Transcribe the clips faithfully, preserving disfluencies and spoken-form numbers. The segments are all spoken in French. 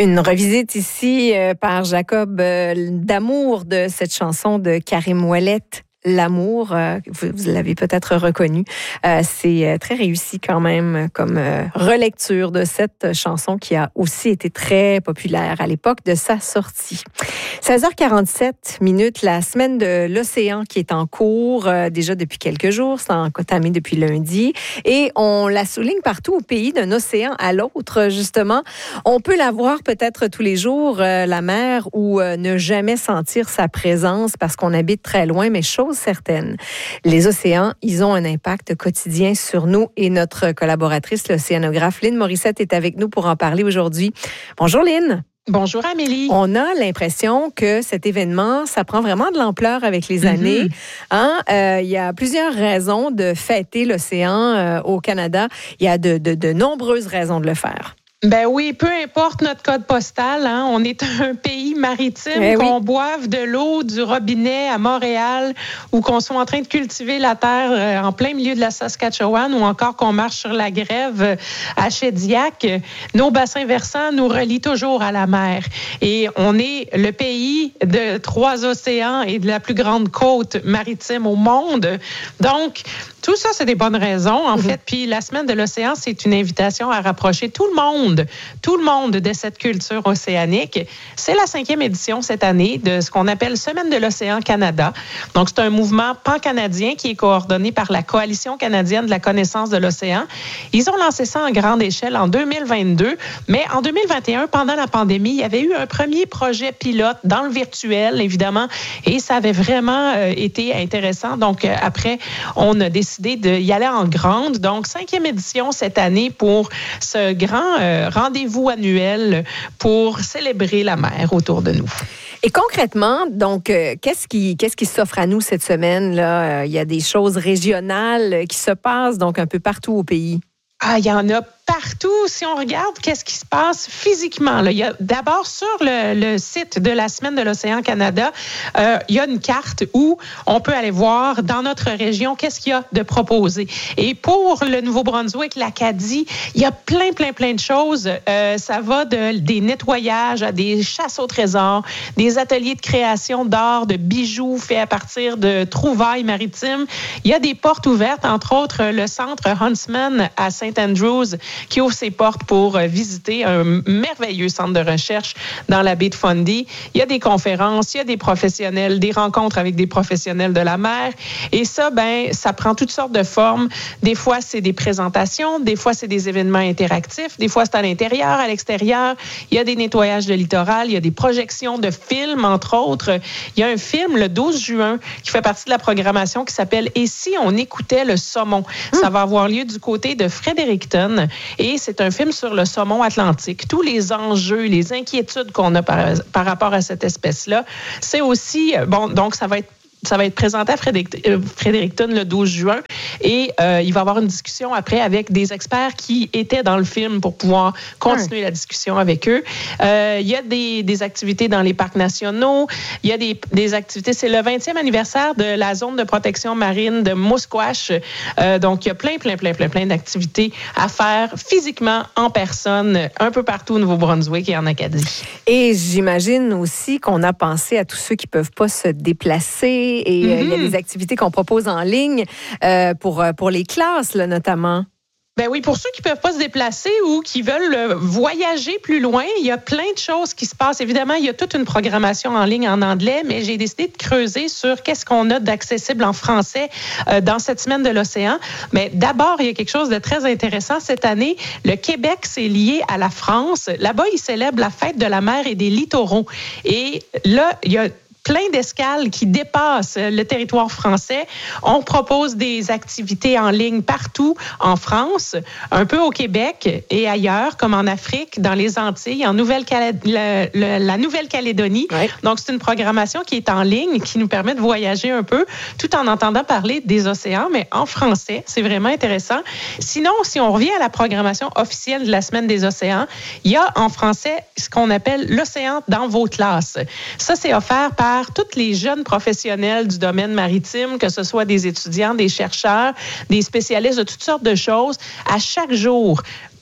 Une revisite ici euh, par Jacob euh, d'Amour de cette chanson de Karim Ouellet. L'amour, euh, vous, vous l'avez peut-être reconnu. Euh, c'est euh, très réussi quand même comme euh, relecture de cette chanson qui a aussi été très populaire à l'époque de sa sortie. seize heures quarante-sept minutes, la semaine de l'océan qui est en cours euh, déjà depuis quelques jours, c'est entamé depuis lundi et on la souligne partout au pays d'un océan à l'autre justement. On peut la voir peut-être tous les jours, euh, la mer, ou euh, ne jamais sentir sa présence parce qu'on habite très loin, mais chose certaine. Les océans, ils ont un impact quotidien sur nous et notre collaboratrice, l'océanographe Lynne Morissette, est avec nous pour en parler aujourd'hui. Bonjour Lynne. Bonjour Amélie. On a l'impression que cet événement, ça prend vraiment de l'ampleur avec les années. Mm-hmm. Hein? Euh, il y a plusieurs raisons de fêter l'océan euh, au Canada. Il y a de, de, de nombreuses raisons de le faire. Ben oui, peu importe notre code postal, hein, on est un pays maritime, eh qu'on oui. boive de l'eau du robinet à Montréal ou qu'on soit en train de cultiver la terre euh, en plein milieu de la Saskatchewan ou encore qu'on marche sur la grève euh, à Shediac, nos bassins versants nous relient toujours à la mer. Et on est le pays de trois océans et de la plus grande côte maritime au monde. Donc, tout ça, c'est des bonnes raisons, en mm-hmm. fait. Puis la semaine de l'océan, c'est une invitation à rapprocher tout le monde, tout le monde de cette culture océanique. C'est la cinquième édition cette année de ce qu'on appelle Semaine de l'océan Canada. Donc, c'est un mouvement pan-canadien qui est coordonné par la Coalition canadienne de la connaissance de l'océan. Ils ont lancé ça en grande échelle en deux mille vingt-deux, mais en deux mille vingt et un, pendant la pandémie, il y avait eu un premier projet pilote dans le virtuel, évidemment, et ça avait vraiment euh, été intéressant. Donc, euh, après, on a décidé d'y aller en grande. Donc, cinquième édition cette année pour ce grand euh, rendez-vous annuel pour célébrer la mer autour de nous. Et concrètement, donc, euh, qu'est-ce qui, qu'est-ce qui s'offre à nous cette semaine-là? Euh, il y a des choses régionales qui se passent donc un peu partout au pays. Ah, il y en a partout. Si on regarde qu'est-ce qui se passe physiquement, là, il y a d'abord sur le, le site de la Semaine de l'océan Canada, euh, il y a une carte où on peut aller voir dans notre région qu'est-ce qu'il y a de proposé. Et pour le Nouveau-Brunswick, l'Acadie, il y a plein, plein, plein de choses. Euh, ça va de, des nettoyages à des chasses au trésor, des ateliers de création d'art, de bijoux faits à partir de trouvailles maritimes. Il y a des portes ouvertes, entre autres le centre Huntsman à Saint Andrews, qui ouvre ses portes pour visiter un merveilleux centre de recherche dans la baie de Fundy. Il y a des conférences, il y a des professionnels, des rencontres avec des professionnels de la mer. Et ça, ben, ça prend toutes sortes de formes. Des fois, c'est des présentations, des fois, c'est des événements interactifs, des fois, c'est à l'intérieur, à l'extérieur. Il y a des nettoyages de littoral, il y a des projections de films, entre autres. Il y a un film, le douze juin, qui fait partie de la programmation qui s'appelle « Et si on écoutait le saumon ». Ça va avoir lieu du côté de Fredericton. Et c'est un film sur le saumon atlantique. Tous les enjeux, les inquiétudes qu'on a par, par rapport à cette espèce-là. C'est aussi, bon, donc ça va être Ça va être présenté à Fredericton le douze juin et euh, il va y avoir une discussion après avec des experts qui étaient dans le film pour pouvoir continuer ouais. la discussion avec eux. Euh, il y a des, des activités dans les parcs nationaux. Il y a des, des activités. C'est le vingtième anniversaire de la zone de protection marine de Musquash. Euh, donc, il y a plein, plein, plein, plein, plein d'activités à faire physiquement, en personne, un peu partout au Nouveau-Brunswick et en Acadie. Et j'imagine aussi qu'on a pensé à tous ceux qui ne peuvent pas se déplacer. Et mm-hmm. euh, il y a des activités qu'on propose en ligne euh, pour, pour les classes, là, notamment. Ben oui, pour ceux qui ne peuvent pas se déplacer ou qui veulent voyager plus loin, il y a plein de choses qui se passent. Évidemment, il y a toute une programmation en ligne en anglais, mais j'ai décidé de creuser sur qu'est-ce qu'on a d'accessible en français euh, dans cette semaine de l'océan. Mais d'abord, il y a quelque chose de très intéressant. Cette année, le Québec, c'est lié à la France. Là-bas, ils célèbrent la fête de la mer et des littoraux. Et là, il y a plein d'escales qui dépassent le territoire français. On propose des activités en ligne partout en France, un peu au Québec et ailleurs, comme en Afrique, dans les Antilles, en Nouvelle-Calé- la, la, la Nouvelle-Calédonie. Ouais. Donc, c'est une programmation qui est en ligne, qui nous permet de voyager un peu, tout en entendant parler des océans, mais en français. C'est vraiment intéressant. Sinon, si on revient à la programmation officielle de la Semaine des océans, il y a en français ce qu'on appelle l'océan dans vos classes. Ça, c'est offert par tous les jeunes professionnels du domaine maritime, que ce soit des étudiants, des chercheurs, des spécialistes de toutes sortes de choses, à chaque jour.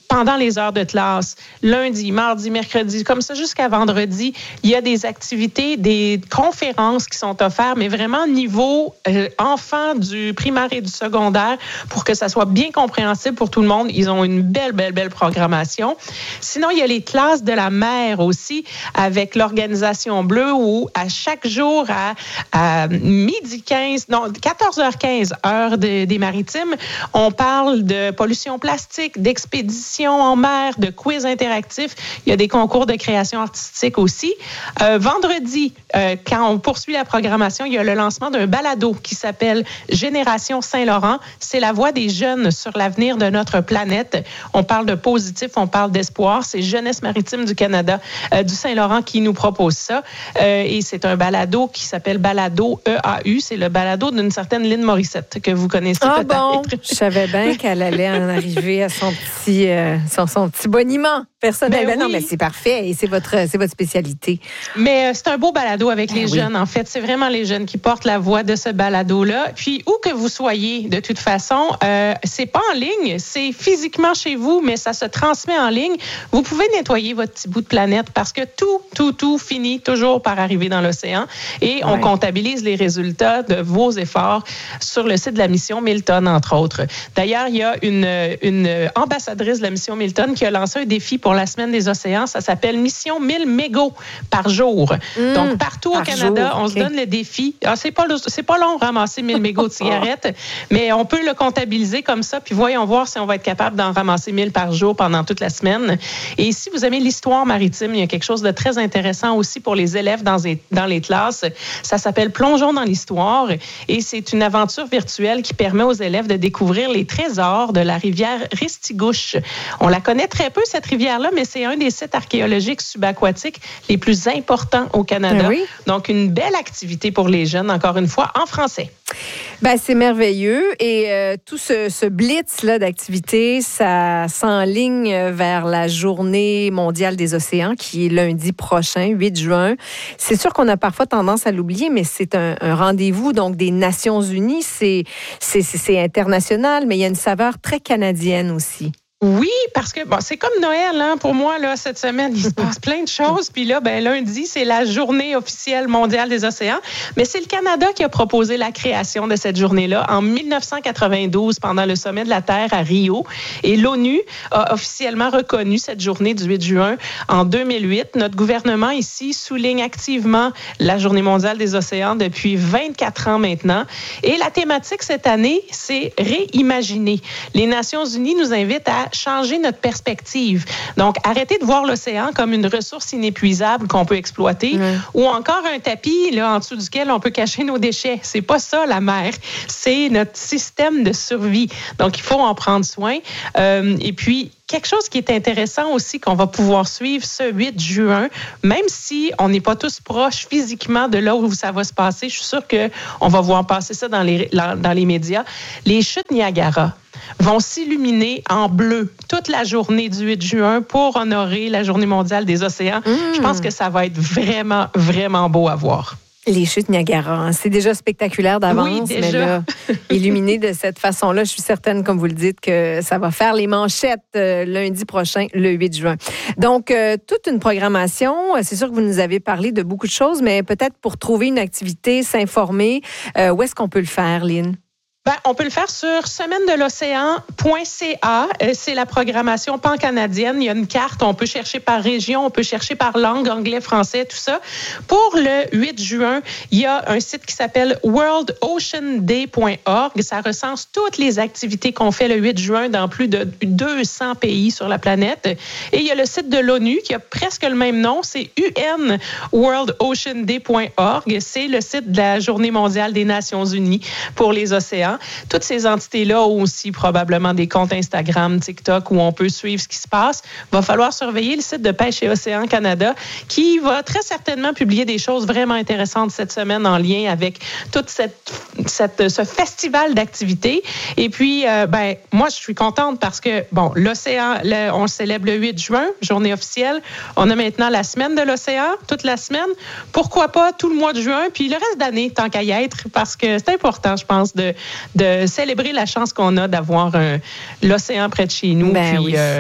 pendant les heures de classe, lundi, mardi, mercredi, comme ça jusqu'à vendredi, il y a des activités, des conférences qui sont offertes, mais vraiment niveau euh, enfant du primaire et du secondaire pour que ça soit bien compréhensible pour tout le monde. Ils ont une belle, belle, belle programmation. Sinon, il y a les classes de la mer aussi avec l'Organisation Bleue où à chaque jour à, à midi quinze, non, quatorze heures quinze, heure de, des maritimes, on parle de pollution plastique, d'expédition en mer, de quiz interactifs. Il y a des concours de création artistique aussi. Euh, vendredi, euh, quand on poursuit la programmation, il y a le lancement d'un balado qui s'appelle Génération Saint-Laurent. C'est la voix des jeunes sur l'avenir de notre planète. On parle de positif, on parle d'espoir. C'est Jeunesse maritime du Canada, euh, du Saint-Laurent qui nous propose ça. Euh, et c'est un balado qui s'appelle Balado E A U. C'est le balado d'une certaine Lynn Morissette que vous connaissez ah peut-être. Bon, je savais bien qu'elle allait en arriver à son petit... Euh, Son, son petit boniment personnel. Ben, ben oui. Non, mais c'est parfait et c'est votre, c'est votre spécialité. Mais euh, c'est un beau balado avec ben les oui. jeunes, en fait. C'est vraiment les jeunes qui portent la voix de ce balado-là. Puis, où que vous soyez, de toute façon, euh, c'est pas en ligne, c'est physiquement chez vous, mais ça se transmet en ligne. Vous pouvez nettoyer votre petit bout de planète parce que tout, tout, tout finit toujours par arriver dans l'océan et ouais. on comptabilise les résultats de vos efforts sur le site de la mission Milton, entre autres. D'ailleurs, il y a une, une ambassadrice de la mission Milton qui a lancé un défi pour la semaine des océans. Ça s'appelle Mission mille mégots par jour. Mmh, Donc, partout au Canada, jour, on okay. se donne le défi. Ah, c'est pas, c'est pas long ramasser mille mégots de cigarettes, mais on peut le comptabiliser comme ça, puis voyons voir si on va être capable d'en ramasser mille par jour pendant toute la semaine. Et si vous aimez l'histoire maritime, il y a quelque chose de très intéressant aussi pour les élèves dans les, dans les classes. Ça s'appelle Plongeons dans l'histoire et c'est une aventure virtuelle qui permet aux élèves de découvrir les trésors de la rivière Ristigouche. On la connaît très peu, cette rivière-là, mais c'est un des sites archéologiques subaquatiques les plus importants au Canada. Ben oui. Donc, une belle activité pour les jeunes, encore une fois, en français. Ben, c'est merveilleux. Et euh, tout ce, ce blitz-là d'activités, ça s'enligne vers la Journée mondiale des océans, qui est lundi prochain, huit juin. C'est sûr qu'on a parfois tendance à l'oublier, mais c'est un, un rendez-vous donc des Nations unies. C'est, c'est, c'est, c'est international, mais il y a une saveur très canadienne aussi. Oui, parce que bon, c'est comme Noël, hein, pour moi, là, cette semaine, il se passe plein de choses. Puis là, ben, lundi, c'est la journée officielle mondiale des océans. Mais c'est le Canada qui a proposé la création de cette journée-là en dix-neuf cent quatre-vingt-douze, pendant le sommet de la Terre à Rio. Et l'ONU a officiellement reconnu cette journée du huit juin en deux mille huit. Notre gouvernement ici souligne activement la journée mondiale des océans depuis vingt-quatre ans maintenant. Et la thématique cette année, c'est réimaginer. Les Nations unies nous invitent à changer notre perspective. Donc, arrêter de voir l'océan comme une ressource inépuisable qu'on peut exploiter mmh. ou encore un tapis là, en dessous duquel on peut cacher nos déchets. C'est pas ça, la mer. C'est notre système de survie. Donc, il faut en prendre soin. Euh, et puis, quelque chose qui est intéressant aussi qu'on va pouvoir suivre ce huit juin, même si on n'est pas tous proches physiquement de là où ça va se passer, je suis sûre qu'on va voir passer ça dans les, dans les médias, les chutes Niagara vont s'illuminer en bleu toute la journée du huit juin pour honorer la Journée mondiale des océans. Mmh. Je pense que ça va être vraiment, vraiment beau à voir. Les chutes Niagara, hein. C'est déjà spectaculaire d'avance, oui, déjà. Mais là, illuminé de cette façon-là, je suis certaine, comme vous le dites, que ça va faire les manchettes euh, lundi prochain, le huit juin. Donc, euh, toute une programmation. C'est sûr que vous nous avez parlé de beaucoup de choses, mais peut-être pour trouver une activité, s'informer, euh, où est-ce qu'on peut le faire, Lynn? Ben, on peut le faire sur semaine de l'océan point c a. C'est la programmation pan-canadienne. Il y a une carte. On peut chercher par région, on peut chercher par langue, anglais, français, tout ça. Pour le huit juin, il y a un site qui s'appelle world ocean day point org. Ça recense toutes les activités qu'on fait le huit juin dans plus de deux cents pays sur la planète. Et il y a le site de l'ONU qui a presque le même nom. C'est u n world ocean day point org. C'est le site de la Journée mondiale des Nations unies pour les océans. Toutes ces entités-là ont aussi probablement des comptes Instagram, TikTok, où on peut suivre ce qui se passe. Il va falloir surveiller le site de Pêche et Océan Canada, qui va très certainement publier des choses vraiment intéressantes cette semaine en lien avec tout cette, cette, ce festival d'activités. Et puis, euh, ben, moi, je suis contente parce que, bon, l'océan, le, on le célèbre le huit juin, journée officielle. On a maintenant la semaine de l'océan, toute la semaine. Pourquoi pas tout le mois de juin, puis le reste d'année, tant qu'à y être, parce que c'est important, je pense, de de célébrer la chance qu'on a d'avoir un, l'océan près de chez nous. Ben puis, oui. euh,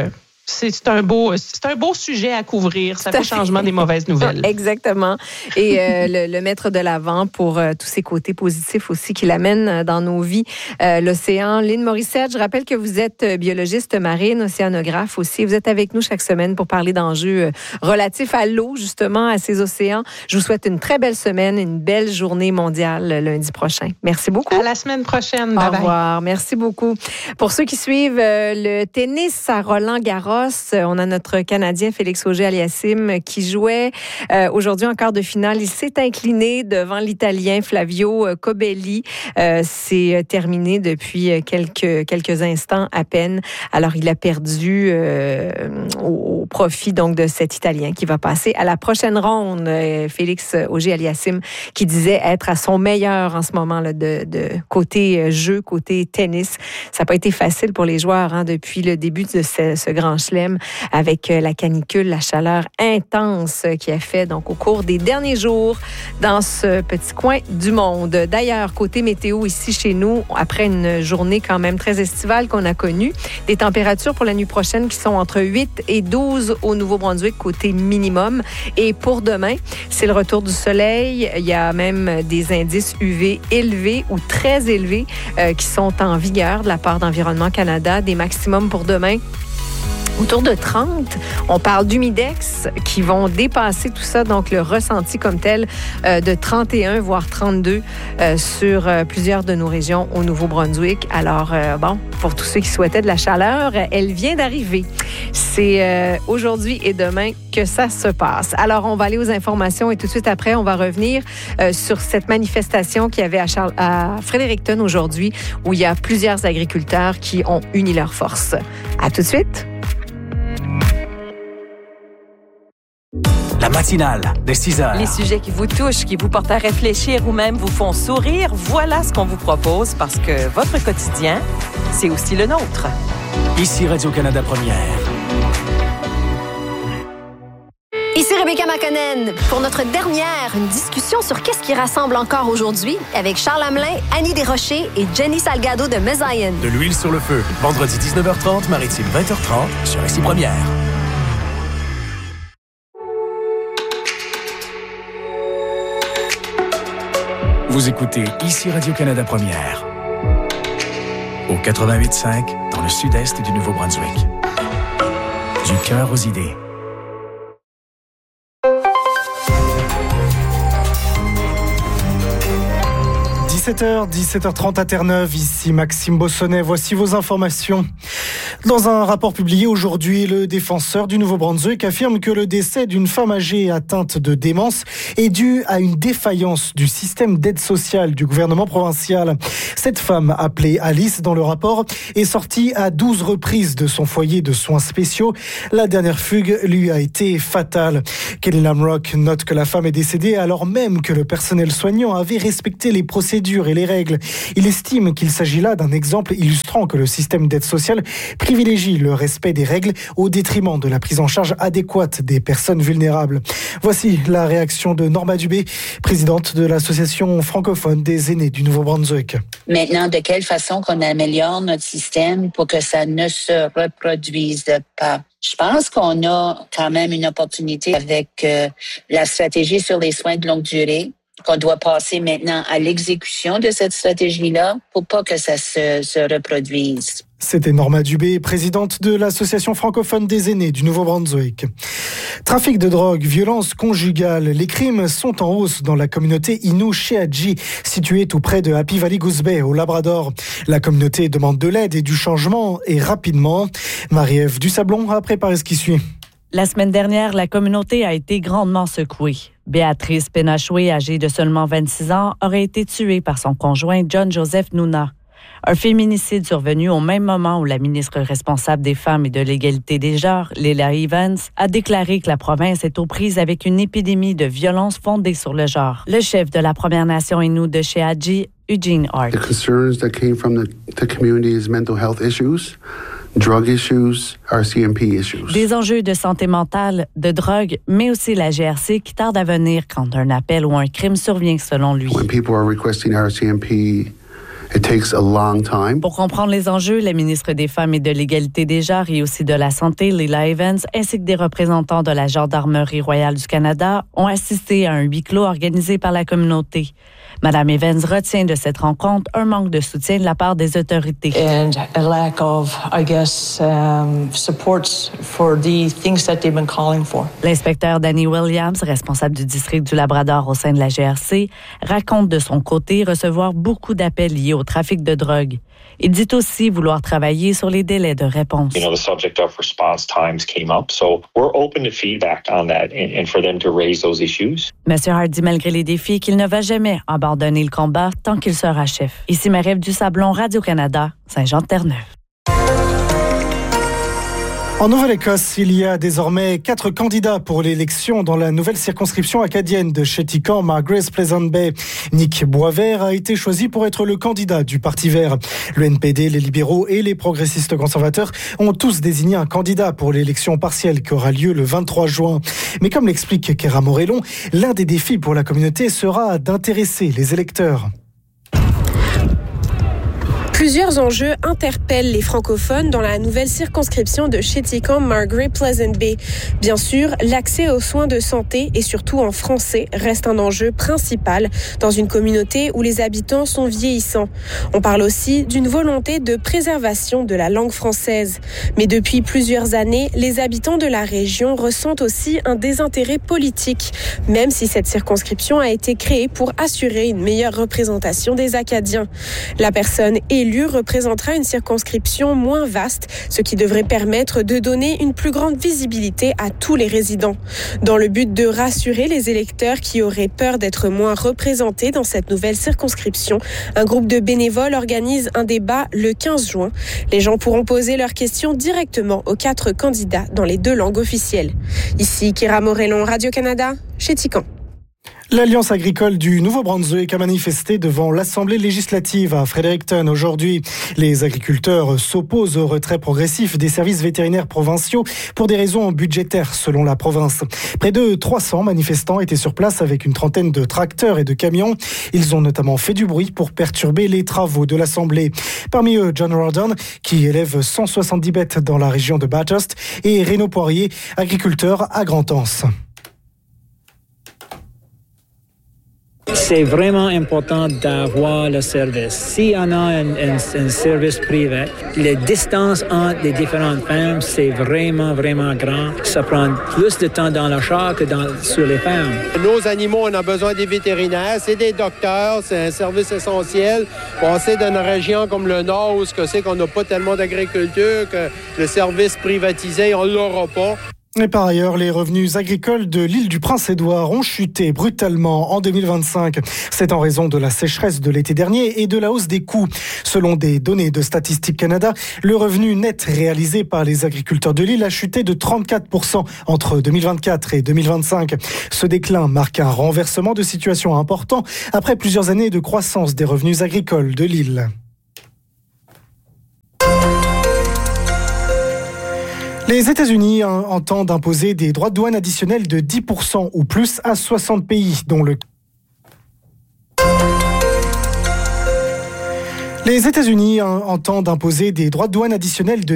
c'est, c'est, un beau, c'est un beau sujet à couvrir. Ça fait changement des mauvaises nouvelles. Exactement. Et euh, le, le mettre de l'avant pour euh, tous ces côtés positifs aussi qu'il amène dans nos vies. Euh, l'océan. Lynn Morissette, je rappelle que vous êtes biologiste marine, océanographe aussi. Vous êtes avec nous chaque semaine pour parler d'enjeux relatifs à l'eau, justement, à ces océans. Je vous souhaite une très belle semaine, une belle journée mondiale lundi prochain. Merci beaucoup. À la semaine prochaine. Au revoir. Merci beaucoup. Pour ceux qui suivent euh, le tennis à Roland-Garros, on a notre Canadien Félix Auger-Aliassime qui jouait euh, aujourd'hui en quart de finale. Il s'est incliné devant l'Italien Flavio Cobelli. Euh, c'est terminé depuis quelques, quelques instants à peine. Alors, il a perdu euh, au, au profit donc de cet Italien qui va passer à la prochaine ronde. Euh, Félix Auger-Aliassime qui disait être à son meilleur en ce moment là, de, de côté jeu, côté tennis. Ça n'a pas été facile pour les joueurs hein, depuis le début de ce, ce grand chelem avec la canicule, la chaleur intense qui a fait donc au cours des derniers jours dans ce petit coin du monde. D'ailleurs, côté météo ici chez nous, après une journée quand même très estivale qu'on a connue, des températures pour la nuit prochaine qui sont entre huit et douze au Nouveau-Brunswick côté minimum. Et pour demain, c'est le retour du soleil. Il y a même des indices U V élevés ou très élevés euh, qui sont en vigueur de la part d'Environnement Canada. Des maximums pour demain autour de trente. On parle d'humidex qui vont dépasser tout ça, donc le ressenti comme tel euh, de trente et un, voire trente-deux euh, sur euh, plusieurs de nos régions au Nouveau-Brunswick. Alors, euh, bon, pour tous ceux qui souhaitaient de la chaleur, elle vient d'arriver. C'est euh, aujourd'hui et demain que ça se passe. Alors, on va aller aux informations et tout de suite après, on va revenir euh, sur cette manifestation qu'il y avait à, Charles, à Fredericton aujourd'hui, où il y a plusieurs agriculteurs qui ont uni leurs forces. À tout de suite. La matinale de six heures. Les sujets qui vous touchent, qui vous portent à réfléchir ou même vous font sourire, voilà ce qu'on vous propose parce que votre quotidien, c'est aussi le nôtre. Ici Radio-Canada Première. Ici Rebecca McConnell pour notre dernière, une discussion sur qu'est-ce qui rassemble encore aujourd'hui avec Charles Hamelin, Annie Desrochers et Jenny Salgado de Mesayen. De l'huile sur le feu, vendredi dix-neuf heures trente, maritime vingt heures trente, sur Ici Première. Vous écoutez Ici Radio-Canada Première. Au quatre-vingt-huit cinq, dans le sud-est du Nouveau-Brunswick. Du cœur aux idées. dix-sept heures, dix-sept heures trente à Terre-Neuve, ici Maxime Bossonnet. Voici vos informations. Dans un rapport publié aujourd'hui, le défenseur du Nouveau-Brunswick affirme que le décès d'une femme âgée atteinte de démence est dû à une défaillance du système d'aide sociale du gouvernement provincial. Cette femme, appelée Alice dans le rapport, est sortie à douze reprises de son foyer de soins spéciaux. La dernière fugue lui a été fatale. Kelly Lamrock note que la femme est décédée alors même que le personnel soignant avait respecté les procédures et les règles. Il estime qu'il s'agit là d'un exemple illustrant que le système d'aide sociale privilégie le respect des règles au détriment de la prise en charge adéquate des personnes vulnérables. Voici la réaction de Norma Dubé, présidente de l'Association francophone des aînés du Nouveau-Brunswick. Maintenant, de quelle façon qu'on améliore notre système pour que ça ne se reproduise pas? Je pense qu'on a quand même une opportunité avec euh, la stratégie sur les soins de longue durée, qu'on doit passer maintenant à l'exécution de cette stratégie-là pour pas que ça se, se reproduise. C'était Norma Dubé, présidente de l'Association francophone des aînés du Nouveau-Brunswick. Trafic de drogue, violence conjugale, les crimes sont en hausse dans la communauté Innu-Sheadji, située tout près de Happy Valley Goose Bay, au Labrador. La communauté demande de l'aide et du changement, et rapidement. Marie-Ève Dusablon a préparé ce qui suit. La semaine dernière, la communauté a été grandement secouée. Béatrice Pénachoué, âgée de seulement vingt-six ans, aurait été tuée par son conjoint John Joseph Nouna. Un féminicide survenu au même moment où la ministre responsable des Femmes et de l'égalité des genres, Leila Evans, a déclaré que la province est aux prises avec une épidémie de violence fondée sur le genre. Le chef de la Première Nation Innu de Sheadji, Eugene Hart. The concerns that came from the, the community is mental health issues, drug issues, R C M P issues. Des enjeux de santé mentale, de drogue, mais aussi la G R C qui tarde à venir quand un appel ou un crime survient selon lui. When people are requesting R C M P It takes a long time. Pour comprendre les enjeux, les ministres des Femmes et de l'Égalité des genres et aussi de la Santé, Lila Evans, ainsi que des représentants de la Gendarmerie royale du Canada ont assisté à un huis clos organisé par la communauté. Madame Evans retient de cette rencontre un manque de soutien de la part des autorités. And a lack of, I guess, um, supports for the things that they've been calling for. L'inspecteur Danny Williams, responsable du district du Labrador au sein de la G R C, raconte de son côté recevoir beaucoup d'appels liés au trafic de drogue. Il dit aussi vouloir travailler sur les délais de réponse. You know, the subject of response times came up, so we're open to feedback on that and, and for them to raise those issues. Monsieur Hart dit malgré les défis qu'il ne va jamais abandonner le combat tant qu'il sera chef. Ici Marie-Ève Dusablon, Radio-Canada, Saint-Jean-de-Terre-Neuve. En Nouvelle-Écosse, il y a désormais quatre candidats pour l'élection dans la nouvelle circonscription acadienne de Chéticamp, Margaret Pleasant Bay. Nick Boisvert a été choisi pour être le candidat du Parti vert. Le N P D, les libéraux et les progressistes conservateurs ont tous désigné un candidat pour l'élection partielle qui aura lieu le vingt-trois juin. Mais comme l'explique Kéra Morellon, l'un des défis pour la communauté sera d'intéresser les électeurs. Plusieurs enjeux interpellent les francophones dans la nouvelle circonscription de Chéticamp, Margaret Pleasant Bay. Bien sûr, l'accès aux soins de santé et surtout en français reste un enjeu principal dans une communauté où les habitants sont vieillissants. On parle aussi d'une volonté de préservation de la langue française. Mais depuis plusieurs années, les habitants de la région ressentent aussi un désintérêt politique, même si cette circonscription a été créée pour assurer une meilleure représentation des Acadiens. La personne élue représentera une circonscription moins vaste, ce qui devrait permettre de donner une plus grande visibilité à tous les résidents. Dans le but de rassurer les électeurs qui auraient peur d'être moins représentés dans cette nouvelle circonscription, un groupe de bénévoles organise un débat le quinze juin. Les gens pourront poser leurs questions directement aux quatre candidats dans les deux langues officielles. Ici, Kéra Morellon, Radio-Canada, Chéticamp. L'Alliance agricole du Nouveau-Brunswick a manifesté devant l'Assemblée législative à Fredericton aujourd'hui. Les agriculteurs s'opposent au retrait progressif des services vétérinaires provinciaux pour des raisons budgétaires, selon la province. Près de trois cents manifestants étaient sur place avec une trentaine de tracteurs et de camions. Ils ont notamment fait du bruit pour perturber les travaux de l'Assemblée. Parmi eux, John Rardon, qui élève cent soixante-dix bêtes dans la région de Bathurst, et Renaud Poirier, agriculteur à Grand-Anse. C'est vraiment important d'avoir le service. S'il y en a un, un, un service privé, les distances entre les différentes fermes, c'est vraiment, vraiment grand. Ça prend plus de temps dans le char que dans, sur les fermes. Nos animaux, on a besoin des vétérinaires, c'est des docteurs, c'est un service essentiel. On sait dans une région comme le Nord où c'est qu'on n'a pas tellement d'agriculture, que le service privatisé, on ne l'aura pas. Et par ailleurs, les revenus agricoles de l'île du Prince-Édouard ont chuté brutalement en deux mille vingt-cinq. C'est en raison de la sécheresse de l'été dernier et de la hausse des coûts. Selon des données de Statistique Canada, le revenu net réalisé par les agriculteurs de l'île a chuté de trente-quatre pour cent entre deux mille vingt-quatre et deux mille vingt-cinq. Ce déclin marque un renversement de situation important après plusieurs années de croissance des revenus agricoles de l'île. Les États-Unis entendent imposer des droits de douane additionnels de dix pour cent ou plus à soixante pays, dont le... Les États-Unis entendent imposer des droits de douane additionnels de